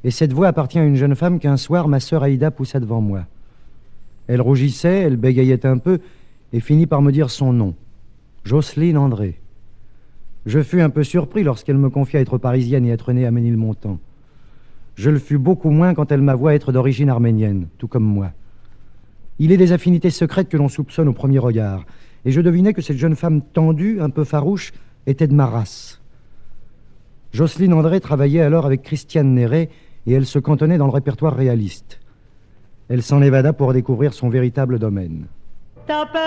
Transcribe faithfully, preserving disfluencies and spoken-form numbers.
Et cette voix appartient à une jeune femme qu'un soir, ma sœur Aïda poussa devant moi. Elle rougissait, elle bégayait un peu, et finit par me dire son nom. Jocelyne André. Je fus un peu surpris lorsqu'elle me confia être parisienne et être née à Ménilmontant. Je le fus beaucoup moins quand elle m'avoua être d'origine arménienne, tout comme moi. Il est des affinités secrètes que l'on soupçonne au premier regard, et je devinais que cette jeune femme tendue, un peu farouche, était de ma race. Jocelyne André travaillait alors avec Christiane Néret, et elle se cantonnait dans le répertoire réaliste. Elle s'en évada pour découvrir son véritable domaine.